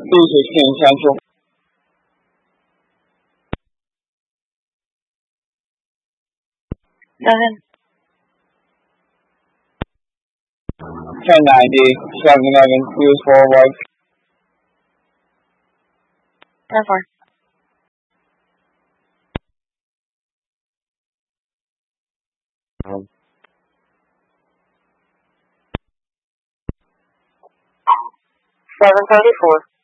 216 Central. 1090, 711, cruise forward. 10-4. Seven 34.